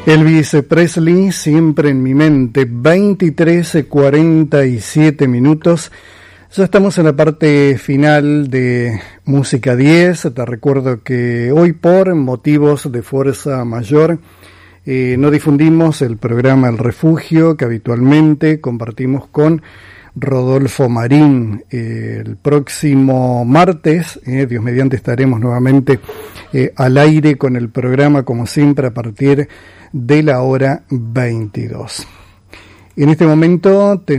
Elvis Presley, siempre en mi mente, 23:47 minutos. Ya estamos en la parte final de Música 10. Te recuerdo que hoy, por motivos de fuerza mayor, no difundimos el programa El Refugio que habitualmente compartimos con Rodolfo Marín. El próximo martes, Dios mediante, estaremos nuevamente al aire con el programa, como siempre, a partir de la hora 22. En este momento